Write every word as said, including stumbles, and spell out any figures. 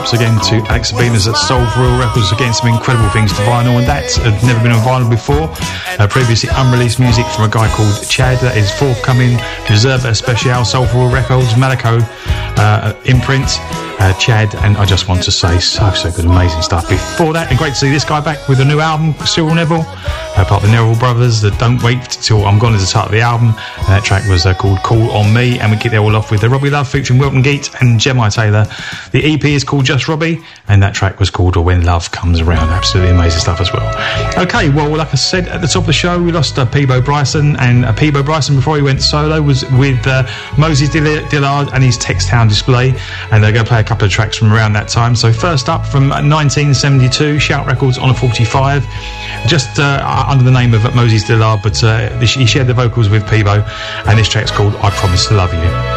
props again to Alex Sabinas at Soul for Real Records, again some incredible things to vinyl, and that had never been on vinyl before. Uh, previously unreleased music from a guy called Chad that is forthcoming. Reserva Especial, Soul for Real Records, Malaco uh, imprint. Uh, Chad, and I just want to say so so good, amazing stuff. Before that, and great to see this guy back with a new album, Cyril Neville, uh, part of the Neville Brothers, the Don't Wait Till I'm Gone is the title of the album, and that track was uh, called Call On Me, and we kick it all off with the Robbie Love featuring Wilton Geet and Gemini Taylor. The E P is called Just Robbie, and that track was called When Love Comes Around. Absolutely amazing stuff as well. Okay, well, like I said at the top of the show, we lost uh, Peabo Bryson, and uh, Peabo Bryson, before he went solo, was with uh, Moses Dillard and his Texttown Display, and they're going to play a couple of tracks from around that time. So first up, from nineteen seventy-two, Shout Records on a forty-five, just uh, under the name of Moses Dillard, but uh, he shared the vocals with Peabo, and this track's called I Promise to Love You.